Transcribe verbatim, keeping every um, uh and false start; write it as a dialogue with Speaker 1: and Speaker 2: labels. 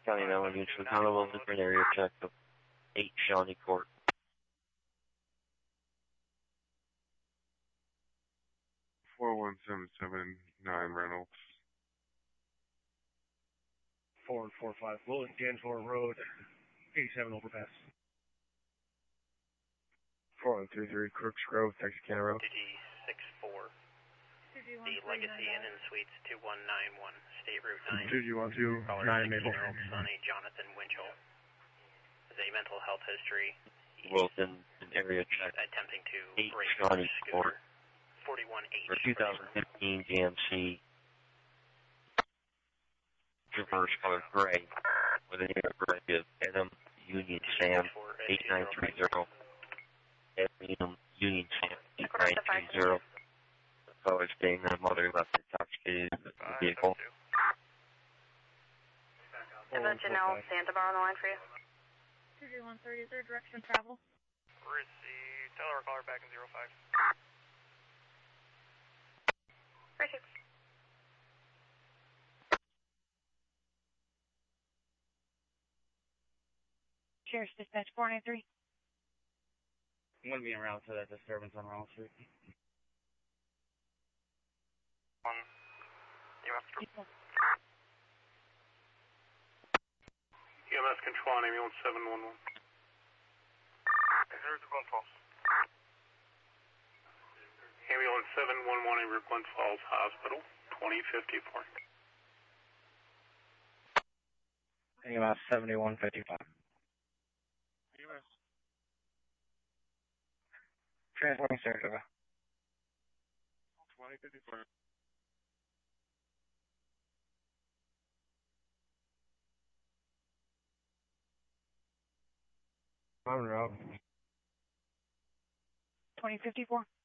Speaker 1: County nine one one, Mutual Accountable, different area check of eight Shawnee Court.
Speaker 2: four one seven seven nine Reynolds.
Speaker 3: four one four five Wilton Danforth Road, eighty-seven overpass.
Speaker 2: four one three three Crooks Grove, Texarkana Road.
Speaker 4: G six four. The Legacy Inn and Suites two one nine one, State Route nine.
Speaker 3: two G one two nine Maple.
Speaker 4: sixteen-year-old Sonny Jonathan Winchell. Has a mental health history.
Speaker 1: Wilton, an area check.
Speaker 4: Attempting to
Speaker 1: eight
Speaker 4: break
Speaker 1: Shawnee
Speaker 4: the
Speaker 1: Court.
Speaker 4: scooter. forty-one H.
Speaker 1: For two thousand fifteen G M C. Traverse color gray. With an area break of Adam Union Sam eight nine three zero. Adam Union Sam eight nine three zero. Colors being a mother left intoxicated in the vehicle.
Speaker 5: I have a Janelle Sandoval on the line for you.
Speaker 6: two G one thirty, is there direction of travel?
Speaker 4: Receive. Tell her caller back in zero five.
Speaker 5: Receive.
Speaker 6: Sheriff's Dispatch four nine three.
Speaker 7: I'm going to be around for that disturbance on Ronald Street.
Speaker 4: One. U S
Speaker 6: People.
Speaker 4: E M S control on ambulance seven one one. Here's the Glen Falls. Ambulance seven one one over Glen Falls Hospital, twenty fifty-four.
Speaker 7: E M S seventy-one fifty-five.
Speaker 2: E M S.
Speaker 7: Transporting Saratoga.
Speaker 2: twenty fifty-four.
Speaker 3: I'm Rob.
Speaker 6: twenty fifty-four.